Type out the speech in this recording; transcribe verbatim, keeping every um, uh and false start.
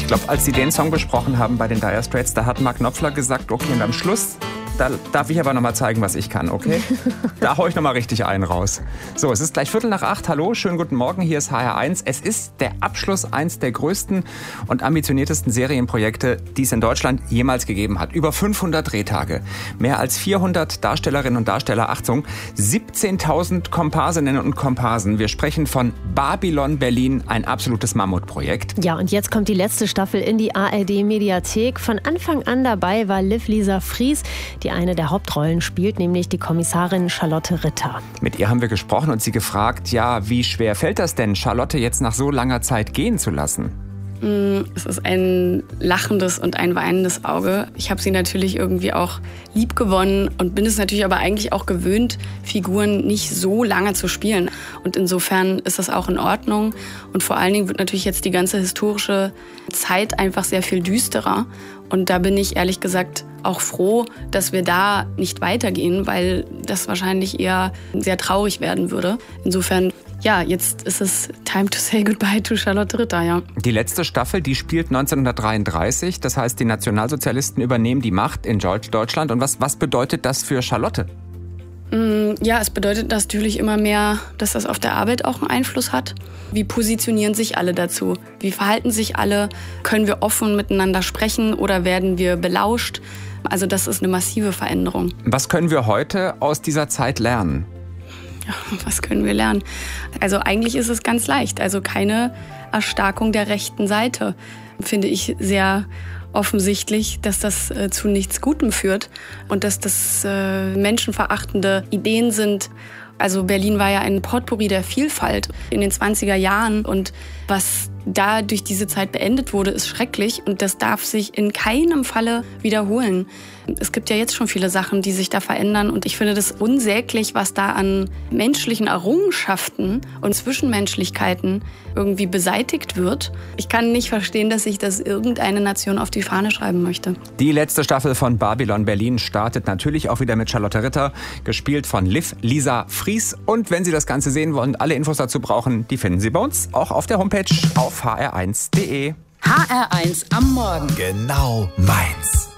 glaube, als sie den Song besprochen haben bei den Dire Straits, da hat Mark Knopfler gesagt, okay, und am Schluss, da darf ich aber nochmal zeigen, was ich kann, okay? Da hau ich nochmal richtig einen raus. So, es ist gleich Viertel nach acht. Hallo, schönen guten Morgen, hier ist H R eins. Es ist der Abschluss eins der größten und ambitioniertesten Serienprojekte, die es in Deutschland jemals gegeben hat. Über fünfhundert Drehtage, mehr als vierhundert Darstellerinnen und Darsteller, Achtung, siebzehntausend Komparsinnen und Komparsen. Wir sprechen von Babylon Berlin, ein absolutes Mammutprojekt. Ja, und jetzt kommt die letzte Staffel in die A R D-Mediathek. Von Anfang an dabei war Liv Lisa Fries, die eine der Hauptrollen spielt, nämlich die Kommissarin Charlotte Ritter. Mit ihr haben wir gesprochen und sie gefragt, ja, wie schwer fällt das denn, Charlotte jetzt nach so langer Zeit gehen zu lassen? Es ist ein lachendes und ein weinendes Auge. Ich habe sie natürlich irgendwie auch lieb gewonnen und bin es natürlich aber eigentlich auch gewöhnt, Figuren nicht so lange zu spielen. Und insofern ist das auch in Ordnung. Und vor allen Dingen wird natürlich jetzt die ganze historische Zeit einfach sehr viel düsterer. Und da bin ich ehrlich gesagt auch froh, dass wir da nicht weitergehen, weil das wahrscheinlich eher sehr traurig werden würde. Insofern, ja, jetzt ist es time to say goodbye to Charlotte Ritter, ja. Die letzte Staffel, die spielt neunzehnhundertdreiunddreißig. Das heißt, die Nationalsozialisten übernehmen die Macht in Deutschland. Und was, was bedeutet das für Charlotte? Ja, es bedeutet natürlich immer mehr, dass das auf der Arbeit auch einen Einfluss hat. Wie positionieren sich alle dazu? Wie verhalten sich alle? Können wir offen miteinander sprechen oder werden wir belauscht? Also das ist eine massive Veränderung. Was können wir heute aus dieser Zeit lernen? Ja, was können wir lernen? Also eigentlich ist es ganz leicht. Also keine Erstarkung der rechten Seite, finde ich sehr offensichtlich, dass das äh, zu nichts Gutem führt und dass das äh, menschenverachtende Ideen sind. Also Berlin war ja ein Potpourri der Vielfalt in den zwanziger Jahren und was da durch diese Zeit beendet wurde, ist schrecklich und das darf sich in keinem Falle wiederholen. Es gibt ja jetzt schon viele Sachen, die sich da verändern und ich finde das unsäglich, was da an menschlichen Errungenschaften und Zwischenmenschlichkeiten irgendwie beseitigt wird. Ich kann nicht verstehen, dass sich das irgendeine Nation auf die Fahne schreiben möchte. Die letzte Staffel von Babylon Berlin startet natürlich auch wieder mit Charlotte Ritter, gespielt von Liv Lisa Fries. Und wenn Sie das Ganze sehen wollen und alle Infos dazu brauchen, die finden Sie bei uns auch auf der Homepage auf h r eins punkt d e. H R eins am Morgen. Genau meins.